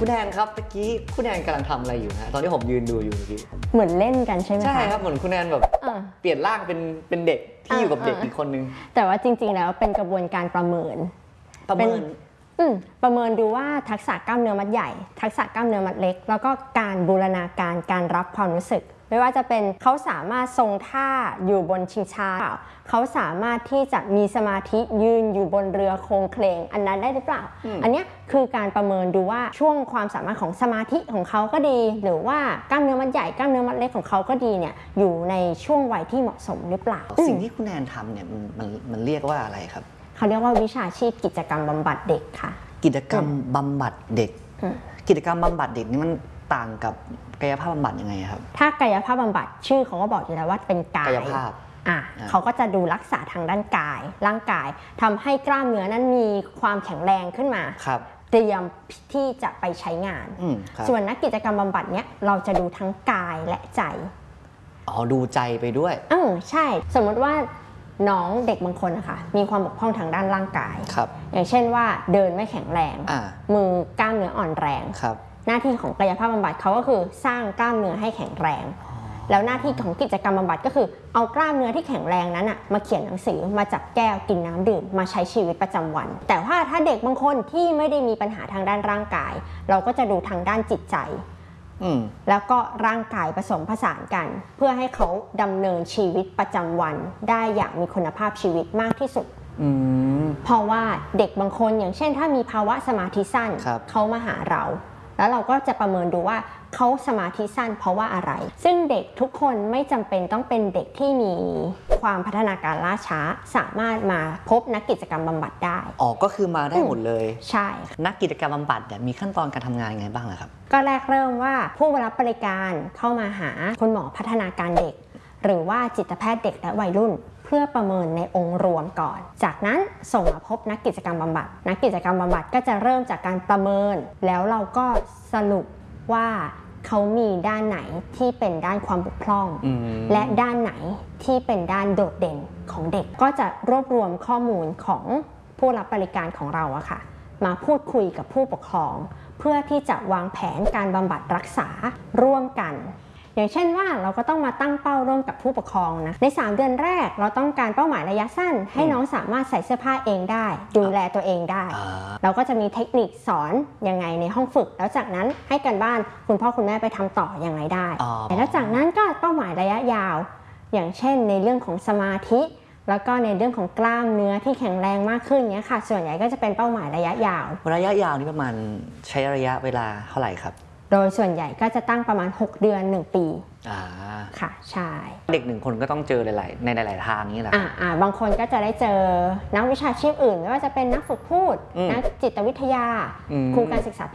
คุณแอนครับเมื่อกี้คุณแอนกำลังทำอะไรอยู่ฮะตอนที่ผมยืนดูอยู่เมื่อกี้เหมือนเล่นกันใช่ไหมคะใช่ครับเหมือนคุณแอนแบบเปลี่ยนร่างเป็นเด็กที่อยู่กับเด็กอีกคนนึงแต่ว่าจริงๆแล้วเป็นกระบวนการประเมินประเมินดูว่าทักษะกล้ามเนื้อมัดใหญ่ทักษะกล้ามเนื้อมัดเล็กแล้วก็การบูรณาการการรับความรู้สึกไม่ว่าจะเป็นเขาสามารถทรงท่าอยู่บนชิงช้าเขาสามารถที่จะมีสมาธิยืนอยู่บนเรือโครงเคลงอันนั้นได้หรือเปล่าอันนี้คือการประเมินดูว่าช่วงความสามารถของสมาธิของเขาก็ดีหรือว่ากล้ามเนื้อมัดใหญ่กล้ามเนื้อมัดเล็กของเขาก็ดีเนี่ยอยู่ในช่วงวัยที่เหมาะสมหรือเปล่าสิ่งที่คุณแอนทำเนี่ยมันเรียกว่าอะไรครับเขาเรียกว่าวิชาชีพกิจกรรมบำบัดเด็กค่ะกิจกรรมบำบัดเด็กกิจกรรมบำบัดเด็กนี่มันต่างกับกายภาพบำบัดยังไงครับถ้ากายภาพบำบัดชื่อเขาก็บอกอยู่แล้วว่าเป็นกายภาพเขาก็จะดูรักษาทางด้านกายร่างกายทำให้กล้ามเนื้อนั้นมีความแข็งแรงขึ้นมาเตรียมที่จะไปใช้งานส่วนนักกิจกรรมบำบัดเนี้ยเราจะดูทั้งกายและใจดูใจไปด้วยใช่สมมติว่าน้องเด็กบางคนนะคะมีความบกพร่องทางด้านร่างกายอย่างเช่นว่าเดินไม่แข็งแรงมือกล้ามเนื้ออ่อนแรงหน้าที่ของกายภาพบำบัดเขาก็คือสร้างกล้ามเนื้อให้แข็งแรงแล้วหน้าที่ของกิจกรรมบำบัดก็คือเอากล้ามเนื้อที่แข็งแรงนั้นมาเขียนหนังสือมาจับแก้วกินน้ำดื่มมาใช้ชีวิตประจำวันแต่ว่าถ้าเด็กบางคนที่ไม่ได้มีปัญหาทางด้านร่างกายเราก็จะดูทางด้านจิตใจแล้วก็ร่างกายผสมผสานกันเพื่อให้เขาดำเนินชีวิตประจำวันได้อย่างมีคุณภาพชีวิตมากที่สุดเพราะว่าเด็กบางคนอย่างเช่นถ้ามีภาวะสมาธิสั้นเขามาหาเราแล้วเราก็จะประเมินดูว่าเขาสมาธิสั้นเพราะว่าอะไรซึ่งเด็กทุกคนไม่จำเป็นต้องเป็นเด็กที่มีความพัฒนาการล่าช้าสามารถมาพบนักกิจกรรมบำบัดได้ก็คือมาได้หมดเลยใช่นักกิจกรรมบำบัดเนี่ยมีขั้นตอนการทำงานยังไงบ้างครับก็แรกเริ่มว่าผู้รับบริการเข้ามาหาคุณหมอพัฒนาการเด็กหรือว่าจิตแพทย์เด็กและวัยรุ่นเพื่อประเมินในองค์รวมก่อนจากนั้นส่งมาพบนักกิจกรรมบำบัดนักกิจกรรมบำบัดก็จะเริ่มจากการประเมินแล้วเราก็สรุปว่าเขามีด้านไหนที่เป็นด้านความบกพร่องและด้านไหนที่เป็นด้านโดดเด่นของเด็กก็จะรวบรวมข้อมูลของผู้รับบริการของเราอะค่ะมาพูดคุยกับผู้ปกครองเพื่อที่จะวางแผนการบำบัดรักษาร่วมกันอย่างเช่นว่าเราก็ต้องมาตั้งเป้าร่วมกับผู้ปกครองนะใน3 เดือนแรกเราต้องการเป้าหมายระยะสั้นให้น้องสามารถใส่เสื้อผ้าเองได้ดูแลตัวเองได้เราก็จะมีเทคนิคสอนยังไงในห้องฝึกแล้วจากนั้นให้กันบ้านคุณพ่อคุณแม่ไปทำต่อยังไงได้แล้วจากนั้นก็เป้าหมายระยะยาวอย่างเช่นในเรื่องของสมาธิแล้วก็ในเรื่องของกล้ามเนื้อที่แข็งแรงมากขึ้นเนี้ยค่ะส่วนใหญ่ก็จะเป็นเป้าหมายระยะยาวนี่ประมาณใช้ระยะเวลาเท่าไหร่ครับโดยส่วนใหญ่ก็จะตั้งประมาณ6 เดือน1 ปีค่ะใช่เด็ก1 คนก็ต้องเจอในหลายๆทางนี่แหละบางคนก็จะได้เจอนักวิชาชีพอื่นไม่ว่าจะเป็นนักฝึกพูดนักจิตวิทยาครูการศึกษา